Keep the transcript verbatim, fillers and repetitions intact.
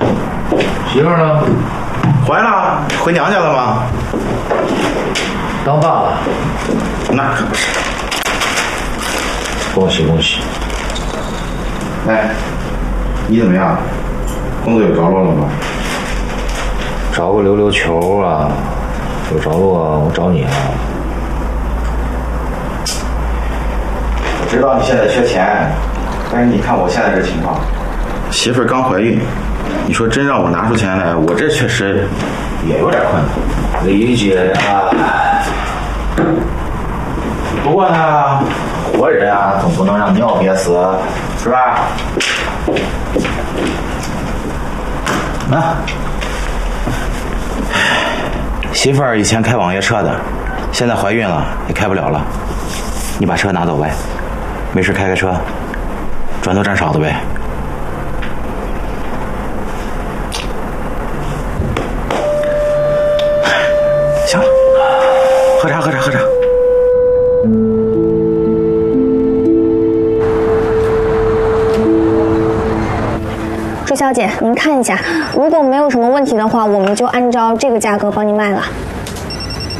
媳妇呢？ 怀了，回娘家了吗？ 当爸了？ 那可不是。 恭喜恭喜！ 哎，你怎么样？工作有着落了吗？ 找个溜溜球啊，有着落我找你啊。 我知道你现在缺钱，但是你看我现在这情况，媳妇儿刚怀孕，你说真让我拿出钱来，我这确实也有点困难。 理解呀。 不过呢，活人啊，总不能让尿憋死，是吧？啊，媳妇儿以前开网约车的，现在怀孕了，也开不了了。你把车拿走呗，没事开开车，赚多赚少的呗。行了，喝茶喝茶喝茶。 朱小姐，您看一下，如果没有什么问题的话，我们就按照这个价格帮你卖了。